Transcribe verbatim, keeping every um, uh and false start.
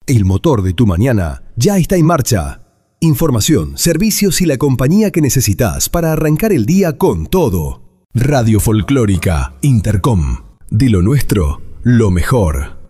El motor de tu mañana ya está en marcha. Información, servicios y la compañía que necesitas para arrancar el día con todo. Radio Folclórica Intercom. De lo nuestro, lo mejor.